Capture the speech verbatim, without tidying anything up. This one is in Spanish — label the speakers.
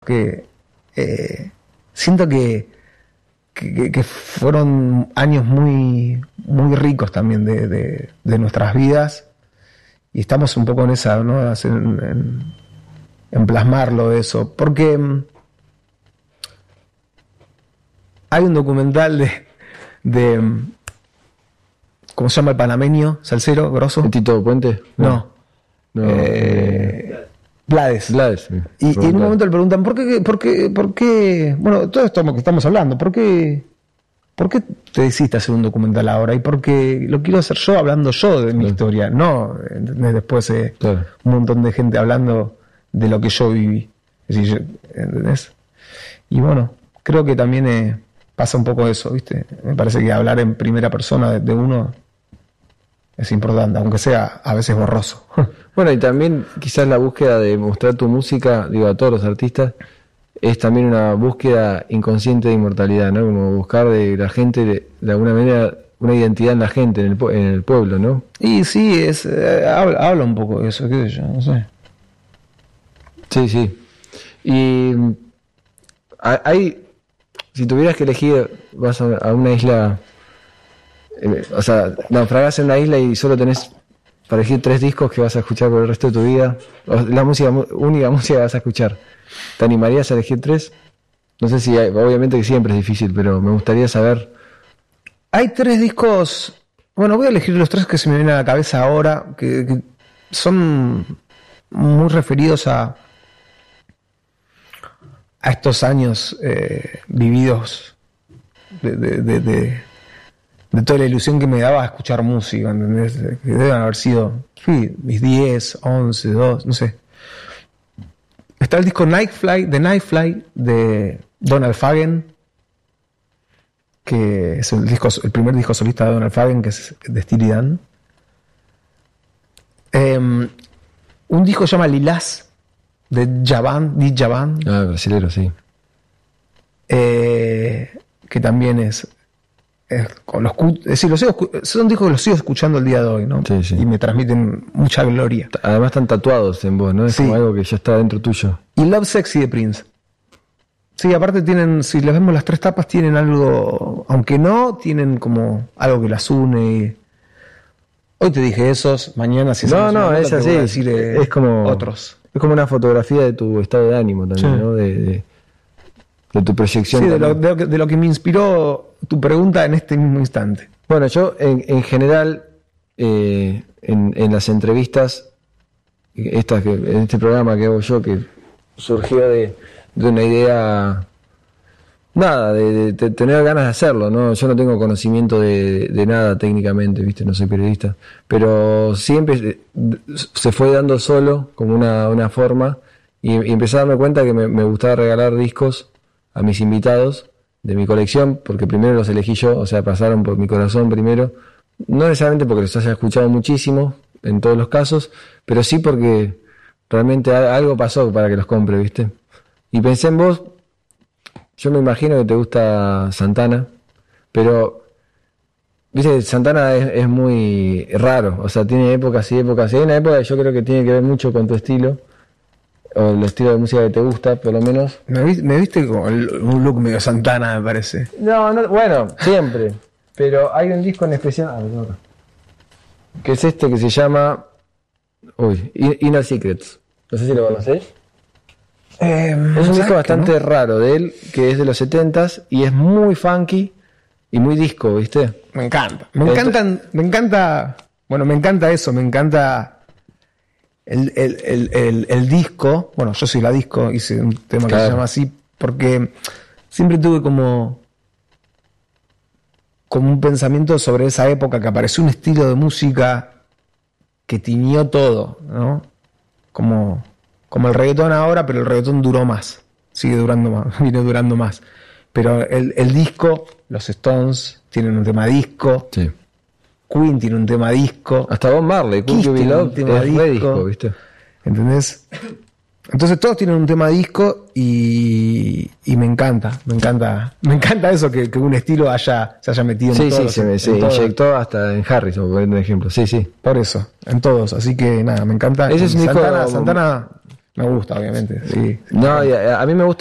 Speaker 1: que eh, siento que, que, que fueron años muy, muy ricos también de, de, de nuestras vidas, y estamos un poco en esa, ¿no? En, en, en plasmarlo eso, porque hay un documental de, de ¿cómo se llama el panameño? Salsero, grosso.
Speaker 2: ¿Tito Puente?
Speaker 1: No.
Speaker 2: no
Speaker 1: eh, eh, Blades.
Speaker 2: Blades, sí.
Speaker 1: Y, y en un momento le preguntan, ¿por qué, por qué, por qué, bueno, todo esto que estamos hablando, ¿por qué, por qué te decidiste hacer un documental ahora? Y porque lo quiero hacer yo, hablando yo de mi
Speaker 2: sí.
Speaker 1: historia, no, ¿entendés? Después eh,
Speaker 2: claro.
Speaker 1: un montón de gente hablando de lo que yo viví. Es decir, ¿entendés? Y bueno, creo que también eh, pasa un poco eso, ¿viste? Me parece que hablar en primera persona de, de uno es importante, aunque sea a veces borroso.
Speaker 2: Bueno, y también quizás la búsqueda de mostrar tu música, digo, a todos los artistas, es también una búsqueda inconsciente de inmortalidad, ¿no? Como buscar de la gente, de, de alguna manera, una identidad en la gente, en el, en el pueblo, ¿no?
Speaker 1: Y sí, es eh, habla, habla un poco de eso, qué sé yo, no sé.
Speaker 2: Sí, sí. Y hay, si tuvieras que elegir, vas a, a una isla, eh, o sea, naufragás en una isla y solo tenés para elegir tres discos que vas a escuchar por el resto de tu vida, la música, única música que vas a escuchar, ¿te animarías a elegir tres? No sé si hay, obviamente que siempre es difícil, pero me gustaría saber.
Speaker 1: Hay tres discos, bueno, voy a elegir los tres que se me vienen a la cabeza ahora, que, que son muy referidos a a estos años eh, vividos de, de, de, de, de toda la ilusión que me daba a escuchar música, ¿entendés? Que deben haber sido, sí, mis diez, once, dos, no sé. Está el disco Nightfly, de Nightfly, de Donald Fagen, que es el, disco, el primer disco solista de Donald Fagen, que es de Steely Dan. Eh, un disco se llama Lilás, de Javan, Di Javan.
Speaker 2: Ah, brasilero, sí.
Speaker 1: Eh, que también es, es, con los, es decir, los sigo, son discos que los sigo escuchando el día de hoy, ¿no?
Speaker 2: Sí, sí.
Speaker 1: Y me transmiten mucha gloria.
Speaker 2: Además están tatuados en vos, ¿no? Es
Speaker 1: sí.
Speaker 2: Como algo que ya está dentro tuyo.
Speaker 1: Y Love Sexy de Prince. Sí, aparte tienen, si les vemos las tres tapas, tienen algo, aunque no, tienen como algo que las une. Y hoy te dije esos, mañana si
Speaker 2: no, no, es así.
Speaker 1: Decir, eh,
Speaker 2: es como
Speaker 1: otros.
Speaker 2: Es como una fotografía de tu estado de ánimo también, sí. ¿no? De, de, de tu proyección.
Speaker 1: Sí, de lo, de, lo que, de lo que me inspiró tu pregunta en este mismo instante.
Speaker 2: Bueno, yo en, en general, eh, en, en las entrevistas, estas que, en este programa que hago yo, que surgió de, de una idea, nada, de, de, de tener ganas de hacerlo, ¿no? Yo no tengo conocimiento de, de nada técnicamente, ¿viste? No soy periodista, pero siempre se fue dando solo como una, una forma y, y empecé a darme cuenta que me, me gustaba regalar discos a mis invitados de mi colección, porque primero los elegí yo, o sea, pasaron por mi corazón primero, no necesariamente porque los haya escuchado muchísimo en todos los casos, pero sí porque realmente algo pasó para que los compre, ¿viste? Y pensé en vos. Yo me imagino que te gusta Santana, pero viste, Santana es, es muy raro, o sea, tiene épocas y épocas. Y hay una época que yo creo que tiene que ver mucho con tu estilo, o el estilo de música que te gusta, por lo menos.
Speaker 1: Me, me viste como un look medio Santana, me parece.
Speaker 2: No, no, bueno, siempre. Pero hay un disco en especial, ah, no, que es este que se llama uy, Inner Secrets. No sé si lo conocés.
Speaker 1: Eh,
Speaker 2: es un disco bastante
Speaker 1: no?
Speaker 2: raro de él, que es de los setentas y es muy funky y muy disco, ¿viste?
Speaker 1: Me encanta. Me encantan, me encanta, bueno, me encanta eso, me encanta el, el, el, el, el disco. Bueno, yo soy la disco, hice un tema claro. que se llama así, porque siempre tuve como, como un pensamiento sobre esa época que apareció un estilo de música que tiñó todo, ¿no? Como... Como el reggaetón ahora, pero el reggaetón duró más. Sigue durando más, viene durando más. Pero el, el disco, los Stones tienen un tema disco.
Speaker 2: Sí.
Speaker 1: Queen tiene un tema disco.
Speaker 2: Hasta Bob Marley, Queen to Be Loved es disco. disco, ¿viste?
Speaker 1: ¿Entendés? Entonces todos tienen un tema disco y, y me encanta, me encanta, me encanta eso que, que un estilo haya, se haya metido
Speaker 2: sí,
Speaker 1: en todos.
Speaker 2: Sí, sí, se, se inyectó hasta en Harrison, por un ejemplo. Sí, sí.
Speaker 1: Por eso, en todos. Así que nada, me encanta.
Speaker 2: Ese es mi
Speaker 1: Santana,
Speaker 2: disco,
Speaker 1: Santana Me gusta, obviamente, sí.
Speaker 2: No, y a, a mí me gusta